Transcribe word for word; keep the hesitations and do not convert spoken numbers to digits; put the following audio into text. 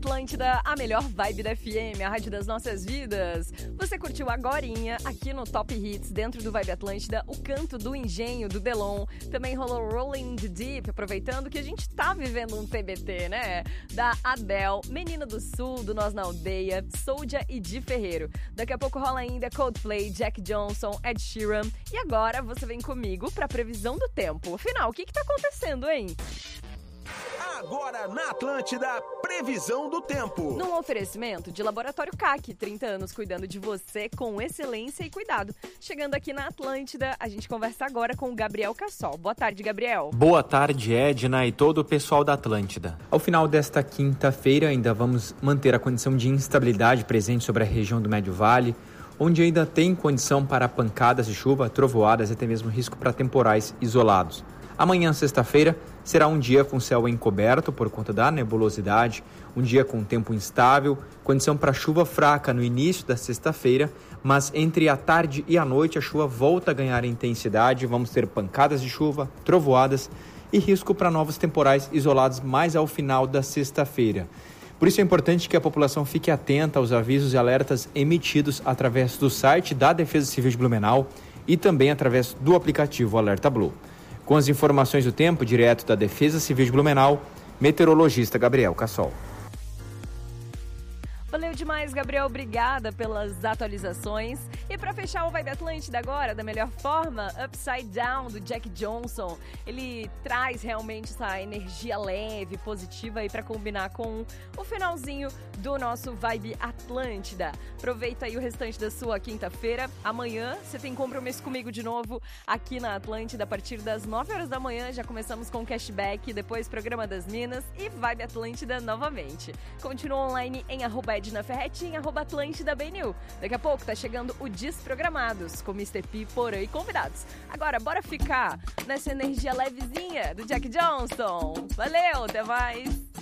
Atlântida, a melhor vibe da F M, a rádio das nossas vidas. Você curtiu agorinha, aqui no Top Hits, dentro do Vibe Atlântida, o canto do Engenho, do Delon. Também rolou Rolling the Deep, aproveitando que a gente tá vivendo um T B T, né? Da Adele, Menina do Sul, do Nós na Aldeia, Soulja e Di Ferreiro. Daqui a pouco rola ainda Coldplay, Jack Johnson, Ed Sheeran. E agora você vem comigo pra previsão do tempo. Afinal, o que que tá acontecendo, hein? Agora na Atlântida, previsão do tempo. Num oferecimento de Laboratório C A C, trinta anos cuidando de você com excelência e cuidado. Chegando aqui na Atlântida, a gente conversa agora com o Gabriel Cassol. Boa tarde, Gabriel. Boa tarde, Edna e todo o pessoal da Atlântida. Ao final desta quinta-feira, ainda vamos manter a condição de instabilidade presente sobre a região do Médio Vale, onde ainda tem condição para pancadas de chuva, trovoadas e até mesmo risco para temporais isolados. Amanhã, sexta-feira, será um dia com céu encoberto por conta da nebulosidade, um dia com tempo instável, condição para chuva fraca no início da sexta-feira, mas entre a tarde e a noite a chuva volta a ganhar intensidade, vamos ter pancadas de chuva, trovoadas e risco para novos temporais isolados mais ao final da sexta-feira. Por isso é importante que a população fique atenta aos avisos e alertas emitidos através do site da Defesa Civil de Blumenau e também através do aplicativo Alerta Blue. Com as informações do tempo, direto da Defesa Civil de Blumenau, meteorologista Gabriel Cassol. Valeu demais, Gabriel. Obrigada pelas atualizações. E para fechar o Vibe Atlântida agora, da melhor forma, Upside Down, do Jack Johnson. Ele traz realmente essa energia leve, positiva aí para combinar com o finalzinho do nosso Vibe Atlântida. Aproveita aí o restante da sua quinta-feira. Amanhã você tem compromisso comigo de novo aqui na Atlântida. A partir das nove horas da manhã já começamos com cashback, depois Programa das Minas e Vibe Atlântida novamente. Continua online em arroba Edna Ferretti, arroba Atlântida B N U. Daqui a pouco tá chegando o Desprogramados, com mister P, Porã e convidados. Agora, bora ficar nessa energia levezinha do Jack Johnson. Valeu, até mais!